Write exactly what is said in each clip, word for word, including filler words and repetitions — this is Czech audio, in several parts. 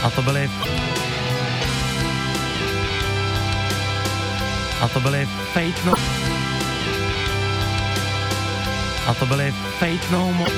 A to byly... A to byly Fate No... A to byly Fate No More...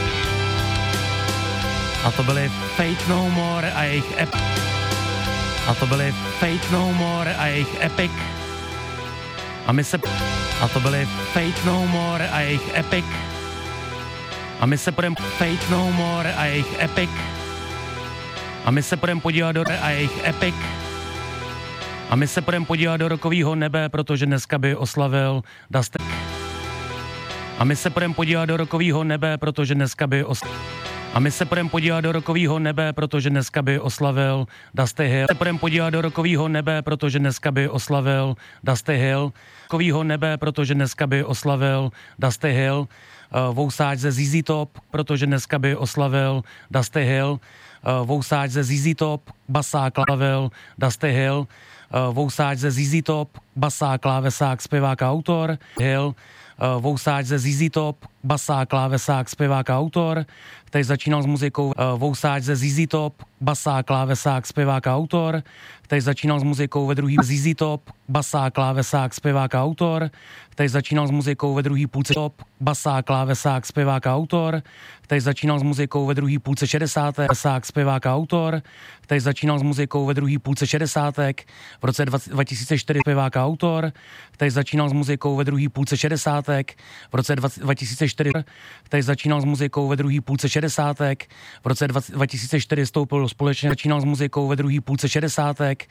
A to byly Fate No More a jejich ep... A to byly Fate No More a jejich Epic. A my se... A to byly Fate No More a jejich Epic. A my se půjdeme Fate No More a jejich Epic. A my se půjdeme podívat do a jejich Epic. A my se půjdeme podívat do rokovýho nebe, protože dneska by oslavil Dusty. A my se půjdeme podívat do rokovýho nebe, protože dneska by oslavil... A my se půjdeme podívat do rokovýho nebe, protože dneska by oslavil Dusty Hill. Se půjdeme podívat do rokovýho nebe, protože dneska by oslavil Dusty Hill. Rokovýho nebe, protože dneska by oslavil Dusty Hill. Uh, Vousáč ze Z Z Top, protože dneska by oslavil Dusty Hill. Uh, Vousáč ze Z Z Top, basák, klavil Dusty Hill. Uh, Vousáč ze Z Z Top, basák, klávesák, zpěvák a autor. Hill. Uh, Vousáč ze Z Z Top, basák, klávesák, zpěvák a autor, který začínal s muzikou. Uh, Vousáč ze Z Z Top, basák, klávesák, zpěvák a autor, který začínal s muzikou ve druhý Z Z Top, basák, klávesák, zpěvák a autor, který začínal s muzikou ve druhý půlce Top, basák, klávesák, zpěvák a autor, který začínal s muzikou ve druhý půlce šedesátek, basák, zpěvák a autor, který začínal s muzikou ve druhý půlce šedesátek, v roce dva tisíce čtyři zpěvák a autor, který začínal s muzikou ve druhý půlce šedesátek, v roce dva tisíce čtyři, který začínal s muzikou ve druhý půlce šedesátek, v roce dva tisíce čtyři vstoupil společně, začínal s muzikou ve druhý půlce šedesátek,